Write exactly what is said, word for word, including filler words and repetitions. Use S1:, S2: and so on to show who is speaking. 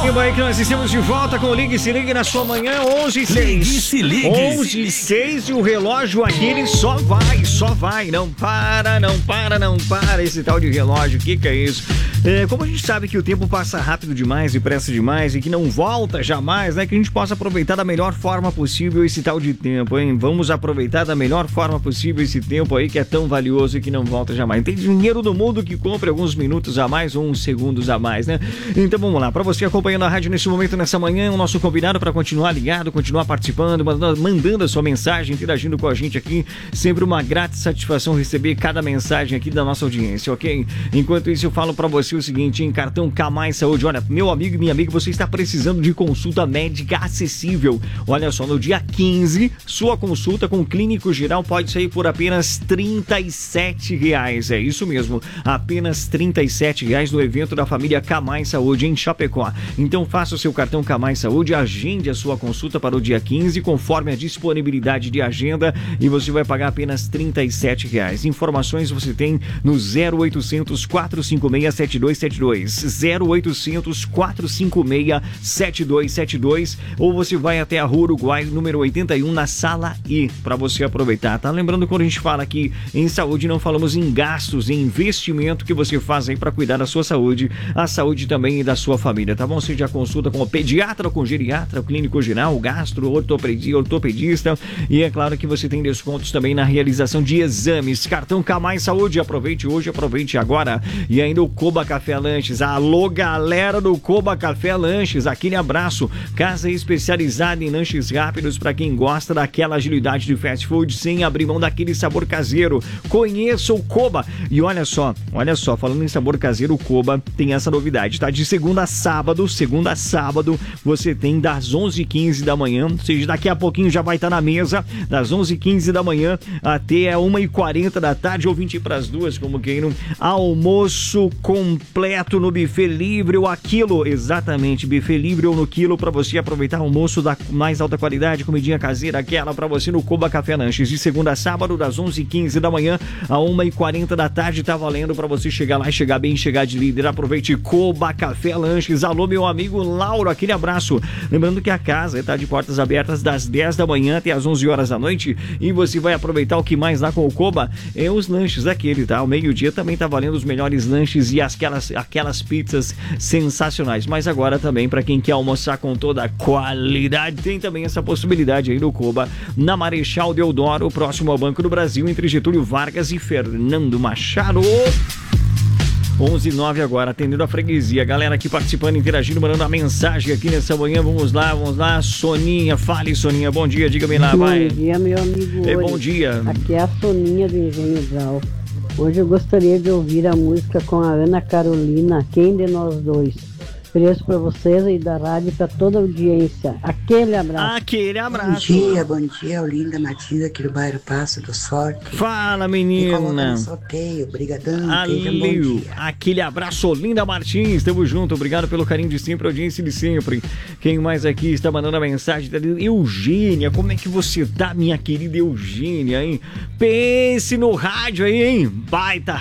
S1: E bem que nós estamos de volta com o Ligue Se Ligue na sua manhã, onze e seis.
S2: Ligue Se Ligue.
S1: onze e seis e o relógio aqui, ele só vai, só vai. Não para, não para, não para esse tal de relógio. O que que é isso? É, como a gente sabe que o tempo passa rápido demais, depressa demais e que não volta jamais, né? Que a gente possa aproveitar da melhor forma possível esse tal de tempo, hein? Vamos aproveitar da melhor forma possível esse tempo aí que é tão valioso e que não volta jamais. Tem dinheiro no mundo que compra alguns minutos a mais ou uns segundos a mais, né? Então vamos lá, para você acompanhando a rádio nesse momento, nessa manhã, o nosso combinado para continuar ligado, continuar participando, mandando, mandando a sua mensagem, interagindo com a gente aqui. Sempre uma grata satisfação receber cada mensagem aqui da nossa audiência, ok? Enquanto isso, eu falo para você o seguinte, em cartão K Mais Saúde, olha, meu amigo e minha amiga, você está precisando de consulta médica acessível. Olha só, no dia quinze, sua consulta com o clínico geral pode sair por apenas trinta e sete reais. É isso mesmo, apenas trinta e sete reais no evento da família K Mais Saúde em Chapecó. Então faça o seu cartão K Mais Saúde, agende a sua consulta para o dia quinze, conforme a disponibilidade de agenda, e você vai pagar apenas trinta e sete reais. Informações você tem no zero oitocentos, quatrocentos e cinquenta e seis, sete dois sete dois, zero oitocentos, quatrocentos e cinquenta e seis, sete dois sete dois, ou você vai até a Rua Uruguai, número oitenta e um, na sala E, para você aproveitar, tá? Lembrando que quando a gente fala aqui em saúde, não falamos em gastos, em investimento que você faz aí para cuidar da sua saúde, a saúde também da sua família, tá bom? Seja consulta com o pediatra, com o geriatra, o clínico geral, o gastro, ortopedia, ortopedista, e é claro que você tem descontos também na realização de exames. Cartão K Mais Saúde, aproveite hoje, aproveite agora. E ainda o Coba Café Lanches. Alô, galera do Coba Café Lanches, aquele abraço. Casa especializada em lanches rápidos para quem gosta daquela agilidade de fast food sem abrir mão daquele sabor caseiro. Conheça o Coba. E olha só, olha só, falando em sabor caseiro, o Coba tem essa novidade, tá? De segunda a sábado, segunda a sábado, você tem das onze e quinze da manhã, ou seja, daqui a pouquinho já vai estar na mesa, das onze e quinze da manhã até uma e quarenta da tarde, ou vinte para as duas, como queiram, almoço completo no buffet livre ou aquilo, exatamente, buffet livre ou no quilo, para você aproveitar almoço da mais alta qualidade, comidinha caseira, aquela para você no Coba Café Lanches, de segunda a sábado, das onze e quinze da manhã a uma e quarenta da tarde, tá valendo para você chegar lá e chegar bem, chegar de líder. Aproveite Coba Café Lanches. Alô, meu amigo Lauro, aquele abraço. Lembrando que a casa está de portas abertas das dez da manhã até as onze horas da noite, e você vai aproveitar o que mais lá com o Coba é os lanches daquele, tá? Ao meio-dia também tá valendo os melhores lanches e aquelas, aquelas pizzas sensacionais. Mas agora também, para quem quer almoçar com toda a qualidade, tem também essa possibilidade aí no Coba, na Marechal Deodoro, próximo ao Banco do Brasil, entre Getúlio Vargas e Fernando Machado. onze e nove agora, atendendo a freguesia. Galera aqui participando, interagindo, mandando a mensagem aqui nessa manhã. Vamos lá, vamos lá. Soninha, fale, Soninha. Bom dia, diga-me lá, vai.
S3: Bom dia, meu amigo.
S1: É, bom dia.
S3: Aqui é a Soninha do Engenho Brau. Hoje eu gostaria de ouvir a música com a Ana Carolina, Quem de Nós Dois. Preço para vocês e da rádio para toda a audiência. Aquele abraço.
S1: Aquele abraço.
S4: Bom dia, bom dia, Olinda Martins, aqui do bairro Passo do Sorte.
S1: Fala, menina.
S4: Sorteio, brigadão.
S1: Aleu. Aquele abraço, Olinda Martins. Tamo junto, obrigado pelo carinho de sempre, audiência de sempre. Quem mais aqui está mandando a mensagem? Eugênia, como é que você tá, minha querida Eugênia, hein? Pense no rádio aí, hein? Baita